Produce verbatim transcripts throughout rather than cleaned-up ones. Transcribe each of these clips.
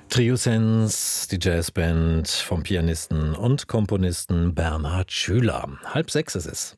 Trio Sense, die Jazzband vom Pianisten und Komponisten Bernhard Schüler. Halb sechs ist es.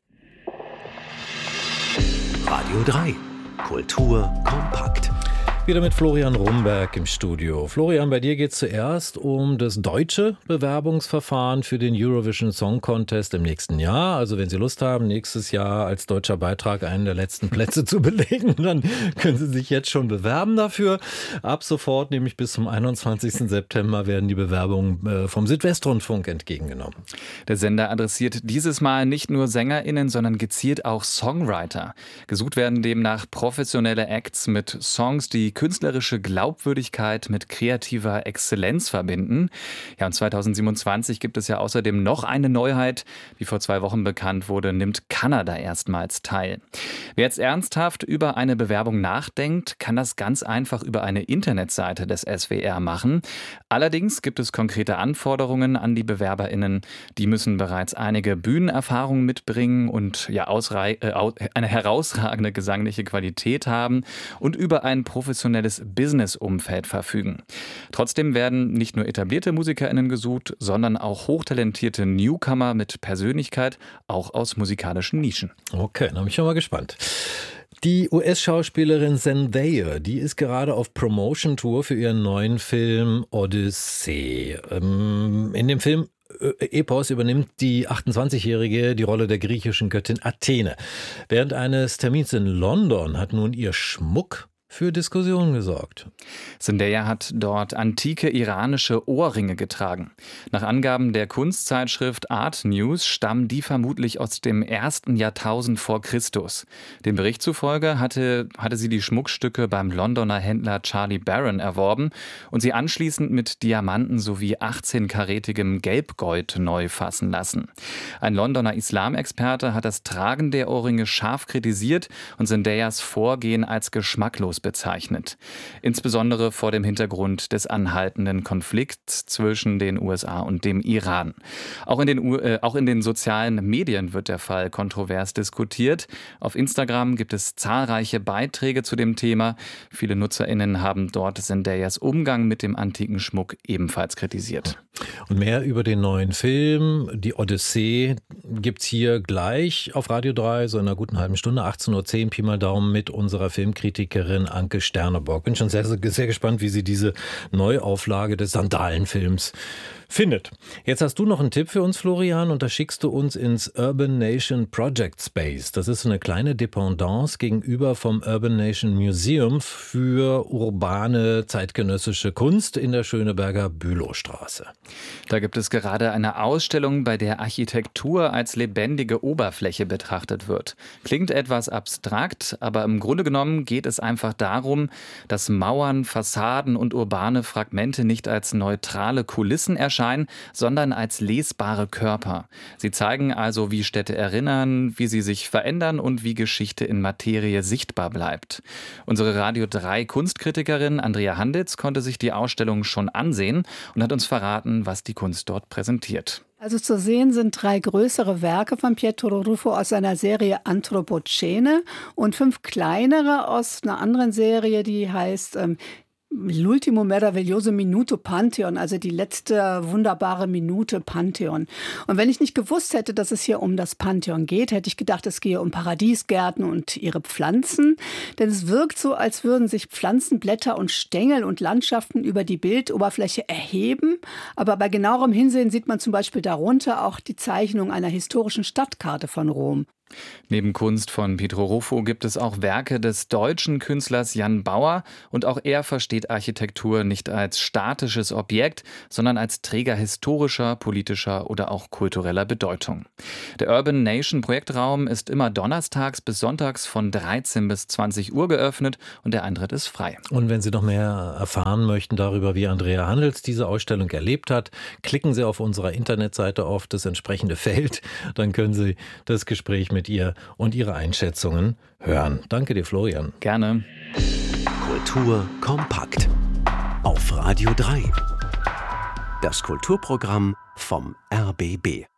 Radio drei. Kultur kompakt. Wieder mit Florian Rumberg im Studio. Florian, bei dir geht es zuerst um das deutsche Bewerbungsverfahren für den Eurovision Song Contest im nächsten Jahr. Also wenn Sie Lust haben, nächstes Jahr als deutscher Beitrag einen der letzten Plätze zu belegen, dann können Sie sich jetzt schon bewerben dafür. Ab sofort, nämlich bis zum einundzwanzigsten September, werden die Bewerbungen vom Südwestrundfunk entgegengenommen. Der Sender adressiert dieses Mal nicht nur SängerInnen, sondern gezielt auch Songwriter. Gesucht werden demnach professionelle Acts mit Songs, die künstlerische Glaubwürdigkeit mit kreativer Exzellenz verbinden. Ja, und zweitausendsiebenundzwanzig gibt es ja außerdem noch eine Neuheit. Wie vor zwei Wochen bekannt wurde, nimmt Kanada erstmals teil. Wer jetzt ernsthaft über eine Bewerbung nachdenkt, kann das ganz einfach über eine Internetseite des S W R machen. Allerdings gibt es konkrete Anforderungen an die BewerberInnen. Die müssen bereits einige Bühnenerfahrung mitbringen und ja ausrei- äh, eine herausragende gesangliche Qualität haben und über ein professionelles Business-Umfeld verfügen. Trotzdem werden nicht nur etablierte MusikerInnen gesucht, sondern auch hochtalentierte Newcomer mit Persönlichkeit, auch aus musikalischen Nischen. Okay, dann bin ich schon mal gespannt. Die U S-Schauspielerin Zendaya, die ist gerade auf Promotion-Tour für ihren neuen Film Odyssey. In dem Film Epos übernimmt die achtundzwanzigjährige die Rolle der griechischen Göttin Athene. Während eines Termins in London hat nun ihr Schmuck für Diskussionen gesorgt. Zendaya hat dort antike iranische Ohrringe getragen. Nach Angaben der Kunstzeitschrift Art News stammen die vermutlich aus dem ersten Jahrtausend vor Christus. Dem Bericht zufolge hatte, hatte sie die Schmuckstücke beim Londoner Händler Charlie Barron erworben und sie anschließend mit Diamanten sowie achtzehnkarätigem Gelbgold neu fassen lassen. Ein Londoner Islamexperte hat das Tragen der Ohrringe scharf kritisiert und Zendayas Vorgehen als geschmacklos bezeichnet. Insbesondere vor dem Hintergrund des anhaltenden Konflikts zwischen den U S A und dem Iran. Auch in den, U- äh, auch in den sozialen Medien wird der Fall kontrovers diskutiert. Auf Instagram gibt es zahlreiche Beiträge zu dem Thema. Viele NutzerInnen haben dort Zendayas Umgang mit dem antiken Schmuck ebenfalls kritisiert. Und mehr über den neuen Film, die Odyssee, gibt's hier gleich auf Radio drei, so in einer guten halben Stunde, achtzehn Uhr zehn, Pi mal Daumen, mit unserer Filmkritikerin Anke Sternebock. Bin schon sehr, sehr gespannt, wie sie diese Neuauflage des Sandalenfilms findet. Jetzt hast du noch einen Tipp für uns, Florian, und da schickst du uns ins Urban Nation Project Space. Das ist so eine kleine Dependance gegenüber vom Urban Nation Museum für urbane zeitgenössische Kunst in der Schöneberger Bülowstraße. Da gibt es gerade eine Ausstellung, bei der Architektur als lebendige Oberfläche betrachtet wird. Klingt etwas abstrakt, aber im Grunde genommen geht es einfach darum, dass Mauern, Fassaden und urbane Fragmente nicht als neutrale Kulissen erscheinen, sondern als lesbare Körper. Sie zeigen also, wie Städte erinnern, wie sie sich verändern und wie Geschichte in Materie sichtbar bleibt. Unsere Radio drei Kunstkritikerin Andrea Handitz konnte sich die Ausstellung schon ansehen und hat uns verraten, was die Kunst dort präsentiert. Also zu sehen sind drei größere Werke von Pietro Ruffo aus seiner Serie Anthropocene und fünf kleinere aus einer anderen Serie, die heißt ähm, L'ultimo meraviglioso minuto Pantheon, also die letzte wunderbare Minute Pantheon. Und wenn ich nicht gewusst hätte, dass es hier um das Pantheon geht, hätte ich gedacht, es gehe um Paradiesgärten und ihre Pflanzen. Denn es wirkt so, als würden sich Pflanzen, Blätter und Stängel und Landschaften über die Bildoberfläche erheben. Aber bei genauerem Hinsehen sieht man zum Beispiel darunter auch die Zeichnung einer historischen Stadtkarte von Rom. Neben Kunst von Pietro Ruffo gibt es auch Werke des deutschen Künstlers Jan Bauer und auch er versteht Architektur nicht als statisches Objekt, sondern als Träger historischer, politischer oder auch kultureller Bedeutung. Der Urban Nation Projektraum ist immer donnerstags bis sonntags von dreizehn bis zwanzig Uhr geöffnet und der Eintritt ist frei. Und wenn Sie noch mehr erfahren möchten darüber, wie Andrea Handels diese Ausstellung erlebt hat, klicken Sie auf unserer Internetseite auf das entsprechende Feld, dann können Sie das Gespräch mit mit ihr und ihre Einschätzungen hören. Danke dir, Florian. Gerne. Kultur kompakt. Auf Radio drei. Das Kulturprogramm vom R B B.